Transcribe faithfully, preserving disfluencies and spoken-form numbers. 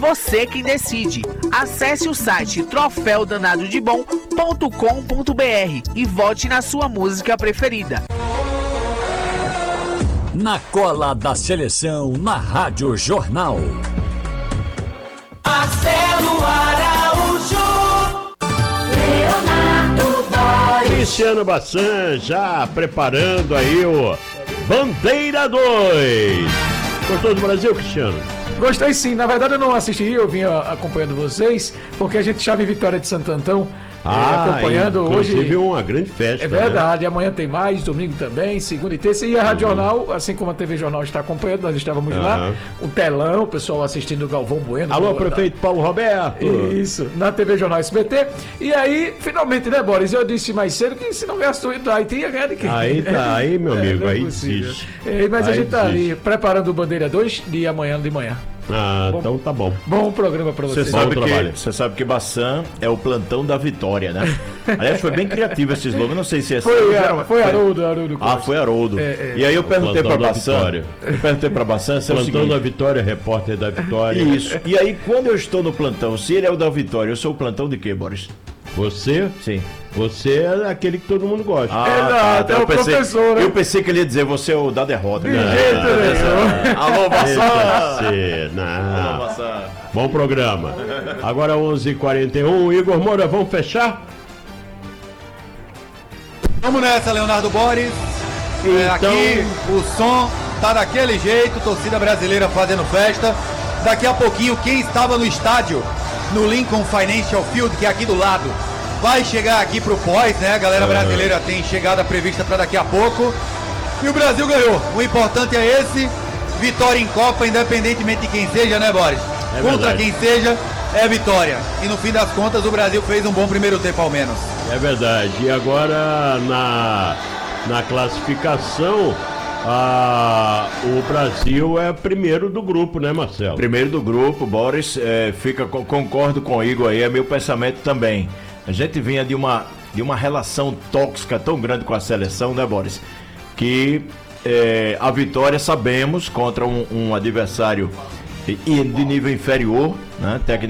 Você quem decide. Acesse o site troféu danado de bom ponto com ponto br e vote na sua música preferida. Na cola da seleção, na Rádio Jornal. Marcelo Araújo, Leonardo Boris. Cristiano Bassan já preparando aí o Bandeira dois. Gostou do Brasil, Cristiano? Gostei sim, na verdade eu não assisti, eu vim acompanhando vocês, porque a gente chama em Vitória de Santo Antão, ah, é, acompanhando hoje. Teve uma grande festa. É verdade, né? Amanhã tem mais, domingo também, segunda e terça, e a Rádio uhum. Jornal, assim como a T V Jornal está acompanhando, nós estávamos uhum. lá, um telão, o pessoal assistindo o Galvão Bueno. Alô, prefeito da... Paulo Roberto. Isso, na T V Jornal S B T, e aí, finalmente, né, Boris, eu disse mais cedo que se não gastou indo aí, tinha ganhado de quem? Aí tá, aí, meu amigo, é, aí existe. É, mas aí a gente tá existe. ali, preparando o Bandeira dois de amanhã de manhã. Ah, bom, então tá bom. Bom programa pra você. Você sabe, que, você sabe que Bassan é o plantão da vitória, né? Aliás, foi bem criativo esse slogan. Não sei se é Foi, é, foi Haroldo, Haroldo. Ah, foi Haroldo. É, é. E aí eu perguntei pra Bassan. Eu perguntei pra Bassan se é o seguinte. Plantão da Vitória, repórter da Vitória. Isso. E aí, quando eu estou no plantão, se ele é o da Vitória, eu sou o plantão de quê, Boris? Você? Sim. Você é aquele que todo mundo gosta. Ah, Exato, tá, é o pensei, professor, né? Eu pensei que ele ia dizer você é o da derrota. De jeito nenhum. Alô, Bassan! Não. Alô, Bassan. Bom programa. Agora onze e quarenta e um. Igor Moura, vamos fechar? Vamos nessa, Leonardo Boris. Então... É, aqui o som tá daquele jeito, torcida brasileira fazendo festa. Daqui a pouquinho, quem estava no estádio, no Lincoln Financial Field, que é aqui do lado, vai chegar aqui pro pós, né? A galera brasileira tem chegada prevista para daqui a pouco. E o Brasil ganhou. O importante é esse. Vitória em Copa, independentemente de quem seja, né, Boris? É Contra verdade. quem seja, é vitória. E no fim das contas, o Brasil fez um bom primeiro tempo ao menos. É verdade. E agora na, na classificação, a, o Brasil é primeiro do grupo, né, Marcelo? Primeiro do grupo, Boris. É, fica, concordo com o Igor aí, é meu pensamento também. A gente vinha de uma, de uma relação tóxica tão grande com a seleção, né, Boris? Que é, a vitória, sabemos, contra um, um adversário de nível inferior, né,